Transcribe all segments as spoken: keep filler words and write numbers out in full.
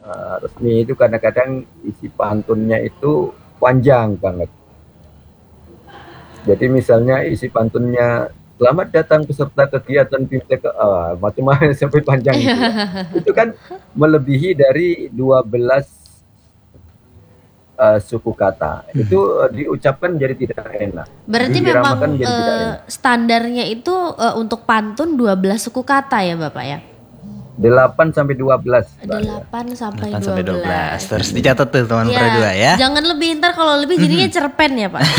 eee, resmi itu kadang-kadang isi pantunnya itu panjang banget. Jadi misalnya isi pantunnya, "Selamat datang peserta kegiatan BIMTEK," eee, macem-macem sampai panjang gitu ya. Itu kan melebihi dari dua belas eee, suku kata. Mhm. Itu, eee, diucapkan jadi tidak enak, Berarti diramakan memang, jadi tidak eee, enak. standarnya itu, eee, untuk pantun dua belas suku kata ya, Bapak, ya? delapan sampai dua belas, Mbak, ya. delapan sampai delapan dua sampai dua belas. belas. Terus dicatat tuh teman Iya, Pra dua ya. jangan lebih, entar kalau lebih jadinya Mhm. cerpen ya, Pak.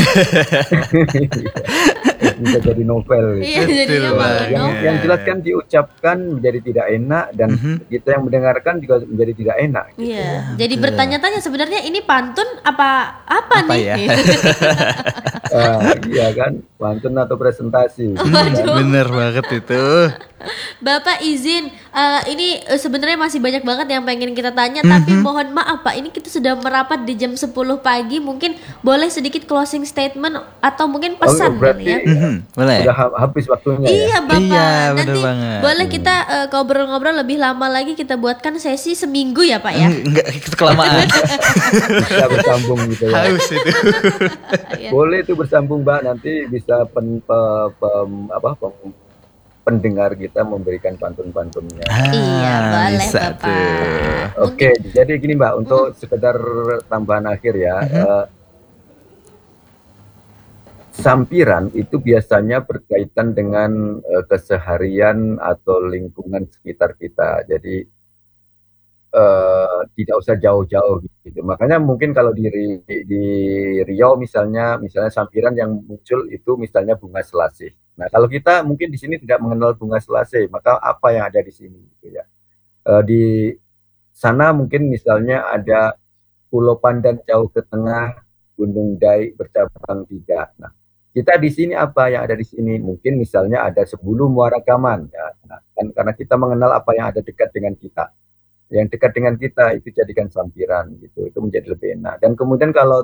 Iya. Bisa jadi novel Iya, itu. Betul jadinya malah Eee, yang yang jelas novel. kan banget. diucapkan menjadi tidak enak dan Mhm. kita yang mendengarkan juga menjadi tidak enak gitu. Iya, Ah, jadi betul. bertanya-tanya sebenarnya ini pantun apa apa Apa nih? ya? Eee, iya kan, pantun atau presentasi gitu Mhm, kan. Waduh. bener banget itu. Bapak izin, eee, ini, eee, sebenarnya masih banyak banget yang pengen kita tanya, tapi Mhm. mohon maaf, Pak, ini kita sudah merapat di jam sepuluh pagi, mungkin boleh sedikit closing statement atau mungkin Oh, pesan kali berarti, ya? eee, Mhm, boleh. udah ha habis waktunya ya? Iya, Iya, Bapak, bener nanti banget. boleh kita, Mmm. eee, ngobrol-ngobrol lebih lama lagi, kita buatkan sesi seminggu ya, Pak, ya? Eng enggak, itu kelamaan. Bisa bersambung gitu ya. Haus itu. Iya. Boleh itu bersambung, Mbak, nanti bisa pen pe pem apa, pem pendengar kita memberikan pantun-pantunnya. Iya, Ah, boleh, bisa tuh. Bapak. Mungkin Oke, jadi gini, Mbak, mhm. untuk sekedar tambahan akhir ya, Mhm. eee sampiran itu biasanya berkaitan dengan, eee, keseharian atau lingkungan sekitar kita. Jadi, eee, tidak usah jauh-jauh gitu. Makanya mungkin kalau di ri di Riau misalnya misalnya sampiran yang muncul itu misalnya bunga selasih. Nah, kalau kita mungkin di sini tidak mengenal bunga selasih, maka apa yang ada di sini gitu ya. Eee, di sana mungkin misalnya ada Pulau Pandan jauh ke tengah, Gunung Dai bercabang tiga. Nah, kita di sini apa yang ada di sini? Mungkin misalnya ada Sebulu Muara Kaman, ya. Nah, kan karena kita mengenal apa yang ada dekat dengan kita. Yang dekat dengan kita itu jadikan sampiran gitu, itu menjadi lebih enak. Dan kemudian kalau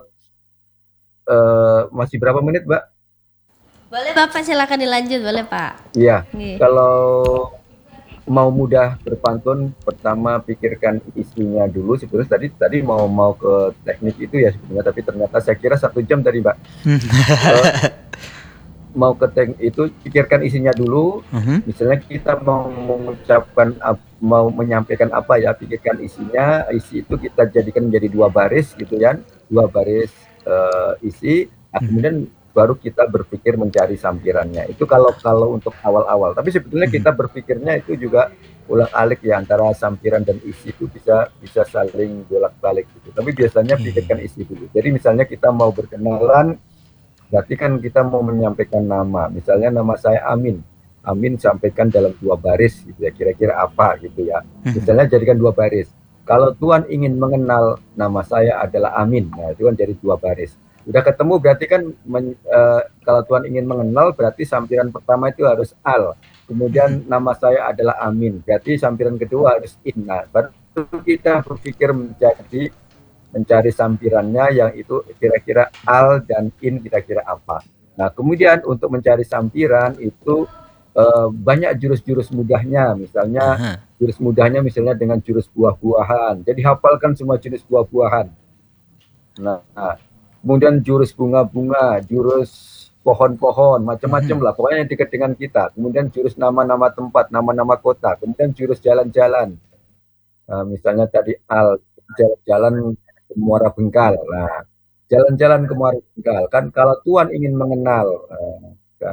eee, masih berapa menit, Mbak? Boleh, Bapak, silakan dilanjut, boleh, Pak. Iya, Nggih. kalau mau mudah berpantun, pertama pikirkan isinya dulu. Sebenarnya tadi tadi mau mau ke teknik itu ya sebetulnya, tapi ternyata saya kira satu jam tadi, Mbak. Eee, mau ke teknik itu pikirkan isinya dulu, Mhm. misalnya kita mau mengucapkan ap mau menyampaikan apa ya, pikirkan isinya, isi itu kita jadikan menjadi dua baris gitu kan, dua baris, eee, isi, nah Mhm. kemudian baru kita berpikir mencari sampirannya. Itu kalau kalau untuk awal-awal. Tapi sebetulnya Mhm. kita berpikirnya itu juga ulang-alik ya, antara sampiran dan isi itu bisa bisa saling bolak-balik gitu. Tapi biasanya pikirkan Oke. isi dulu. Jadi misalnya kita mau berkenalan, berarti kan kita mau menyampaikan nama, misalnya nama saya Amin. Amin sampaikan dalam dua baris gitu ya, kira-kira apa gitu ya. Mhm. Misalnya jadikan dua baris, "Kalau Tuan ingin mengenal, nama saya adalah Amin." Nah, itu kan jadi dua baris. Udah ketemu berarti kan men eee, kalau Tuan ingin mengenal berarti sampiran pertama itu harus al, Mhm. kemudian nama saya adalah Amin, berarti sampiran kedua harus in. Nah, baru kita berpikir menjadi mencari sampirannya yang itu kira-kira al dan in kira-kira apa. Nah, kemudian untuk mencari sampiran itu, eee, banyak jurus-jurus mudahnya, misalnya Aha. jurus mudahnya misalnya dengan jurus buah-buahan. Jadi hafalkan semua jurus buah-buahan. Nah, kemudian jurus bunga-bunga, jurus pohon-pohon, macam-macam Mhm. lah, pokoknya yang dekat dengan kita. Kemudian jurus nama-nama tempat, nama-nama kota, kemudian jurus jalan-jalan. Eee, misalnya tadi al, jalan-jalan ke Muara Bengkal. Nah, jalan-jalan ke Muara Bengkal, kan kalau Tuan ingin mengenal, eee, ka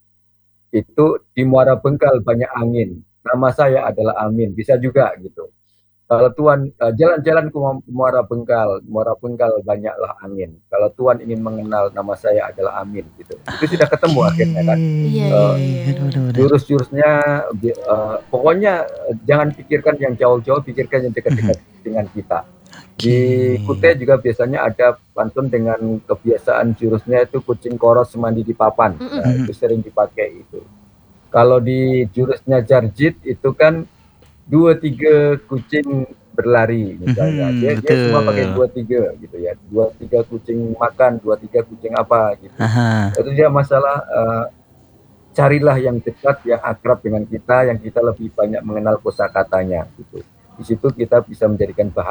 itu di Muara Bengkal banyak angin, nama saya adalah Amin, bisa juga gitu. Kalau Tuan, eee, jalan-jalan ke mu Muara Bengkal, Muara Bengkal banyaklah angin. Kalau Tuan ingin mengenal, nama saya adalah Amin, gitu. Itu sudah ketemu Oke. akhirnya kan. Iya Eee, iya iya Bener iya. bener bener. jurus-jurusnya bi eee, pokoknya, eee, jangan pikirkan yang jauh-jauh, pikirkan yang Mhm. dekat-dekat dengan kita. Di Oke. Kutai juga biasanya ada pantun dengan kebiasaan jurusnya itu kucing koros mandi di papan. Mhm. Nah, itu Mhm. sering dipakai itu. Kalau di jurusnya Jarjit itu kan dua, tiga kucing berlari misalnya, Mhm, dia dia semua pakai betul. dua, tiga gitu ya, dua, tiga kucing makan, dua, tiga kucing apa gitu. Aha. Itu dia masalah, eee, carilah yang dekat, yang akrab dengan kita, yang kita lebih banyak mengenal kosakatanya gitu. Di situ kita bisa menjadikan baha